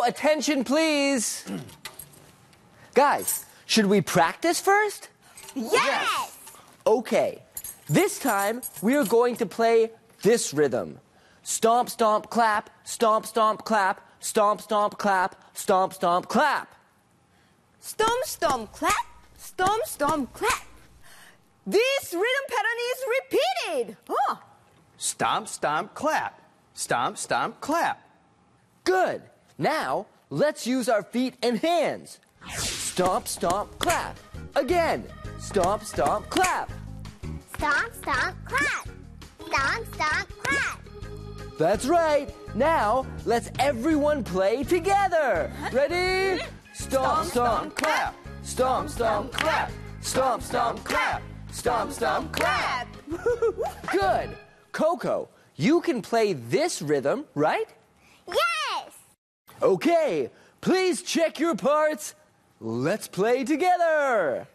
attention, please. Guys, should we practice first? Yes! Okay. This time, we are going to play this rhythm. Stomp, stomp, clap, stomp, stomp, clap, stomp, stomp, clap, stomp, stomp, clap. Stomp, stomp, clap. Stomp, stomp, clap. This rhythm pattern is repeated. Oh. Stomp, stomp, clap. Stomp, stomp, clap. Good. Now, let's use our feet and hands. Stomp, stomp, clap. Again. Stomp, stomp, clap. Stomp, stomp, clap. Stomp, stomp, clap. That's right. Now, let's everyone play together. Ready? Stomp, stomp, clap. Stomp, stomp, clap. Stomp, stomp, clap. Stomp, stomp, clap. Good. Coco, you can play this rhythm, right? Yes! Okay, please check your parts. Let's play together.